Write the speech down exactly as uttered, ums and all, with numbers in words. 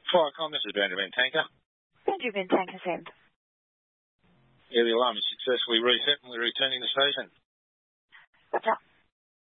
Firecom, this is Benjamin Tanker. Benjamin Tanker send. Yeah, the alarm is successfully reset and we're returning to station. What's up?